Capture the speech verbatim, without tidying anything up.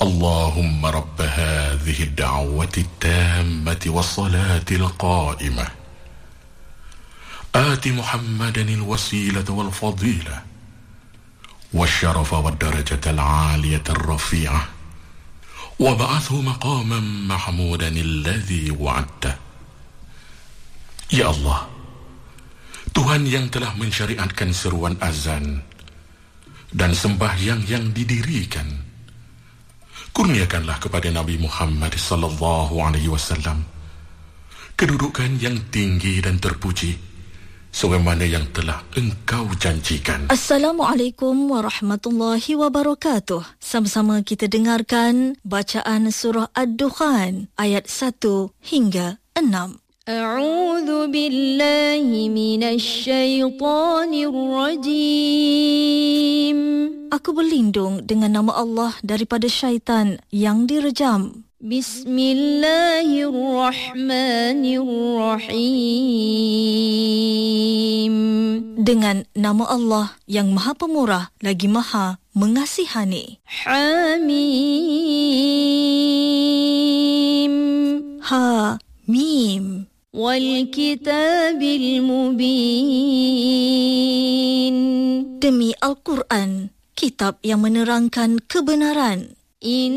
اللهم رب هذه الدعوة التامة والصلاة القائمة آت محمدا الوسيلة والفضيلة والشرف والدرجة العالية الرفيعة وابعثه مقاما محمودا الذي وعدته. Ya Allah, Tuhan yang telah mensyariatkan seruan azan dan sembahyang yang didirikan, kurniakanlah kepada Nabi Muhammad sallallahu alaihi wasallam kedudukan yang tinggi dan terpuji sebagaimana yang telah Engkau janjikan. Assalamualaikum warahmatullahi wabarakatuh. Sama-sama kita dengarkan bacaan surah Ad-Dukhan ayat satu hingga enam. A'udzu billahi minasy syaithanir rajim. Aku berlindung dengan nama Allah daripada syaitan yang direjam. Bismillahirrahmanirrahim. Dengan nama Allah yang Maha Pemurah lagi Maha Mengasihani. Hamim. Ha Mim. Wal kitabil mubin. Demi Al-Quran, kitab yang menerangkan kebenaran. In